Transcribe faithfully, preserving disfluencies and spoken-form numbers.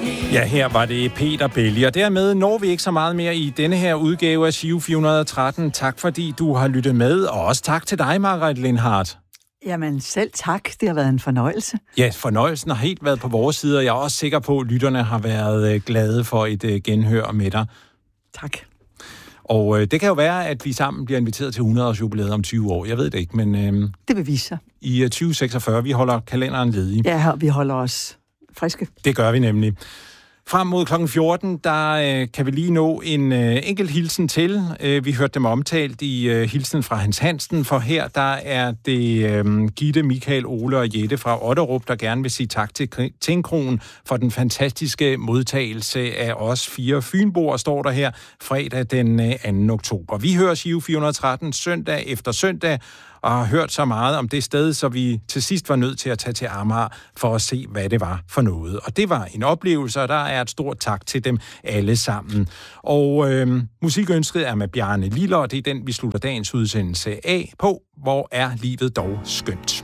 Ja, her var det Peter Belli, og dermed når vi ikke så meget mere i denne her udgave af Giro fire hundrede og tretten. Tak fordi du har lyttet med, og også tak til dig, Margrethe Lindhardt. Jamen selv tak, det har været en fornøjelse. Ja, fornøjelsen har helt været på vores side, og jeg er også sikker på, at lytterne har været glade for et genhør med dig. Tak. Og øh, det kan jo være, at vi sammen bliver inviteret til hundrede års jubilæet om tyve år. Jeg ved det ikke, men... Øh, det vil vise sig. I tyve seksogfyrre, vi holder kalenderen ledig. Ja, vi holder os friske. Det gør vi nemlig. Frem mod klokken fjorten, der øh, kan vi lige nå en øh, enkelt hilsen til. Øh, vi hørte dem omtalt i øh, hilsen fra Hans Hansen, for her der er det øh, Gitte, Michael, Ole og Jette fra Otterup, der gerne vil sige tak til Tinkronen for den fantastiske modtagelse af os fire fynboer, står der her fredag den øh, anden oktober. Vi hører Giro fire hundrede og tretten søndag efter søndag, og har hørt så meget om det sted, så vi til sidst var nødt til at tage til Amager for at se, hvad det var for noget. Og det var en oplevelse, og der er et stort tak til dem alle sammen. Og øh, musikønsket er med Bjarne Liller, og det er den, vi slutter dagens udsendelse af på. Hvor er livet dog skønt.